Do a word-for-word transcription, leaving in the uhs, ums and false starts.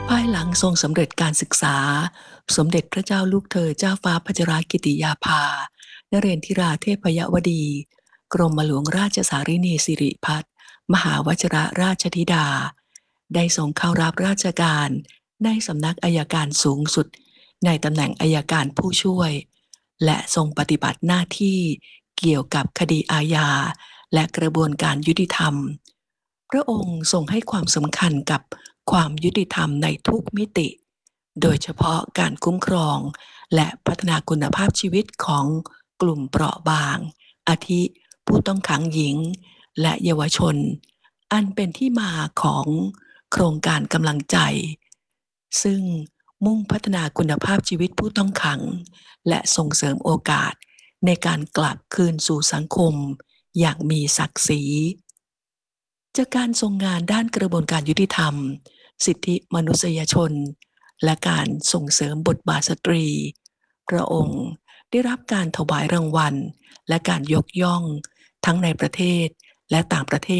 ภายหลังทรงสำเร็จการศึกษาสมเด็จพระเจ้าลูกเธอเจ้าฟ้าพัชรกิติยาภานเรนทิราเทพยวดี กรมหลวงราชสารินีสิริพัฒน์มหาวชิรราชธิดา ได้ทรงเข้ารับราชการในสำนักอัยการสูงสุดในตำแหน่งอัยการผู้ช่วย และทรงปฏิบัติหน้าที่เกี่ยวกับคดีอาญาและกระบวนการยุติธรรม พระองค์ทรงให้ความสำคัญกับความยุติธรรมในทุกมิติ โดยเฉพาะการคุ้มครองและพัฒนาคุณภาพชีวิตของกลุ่มเปราะบาง อาทิผู้ต้องขังหญิงและเยาวชน อันเป็นที่มาของโครงการกำลังใจ ซึ่งมุ่งพัฒนาคุณภาพชีวิตผู้ต้องขังและส่งเสริมโอกาสในการกลับคืนสู่สังคมอย่างมีศักดิ์ศรี จากการทรงงานด้านกระบวนการยุติธรรม สิทธิมนุษยชน และการส่งเสริมบทบาทสตรี พระองค์ได้รับการถวายรางวัลและการยกย่องทั้งในประเทศและต่างประเทศ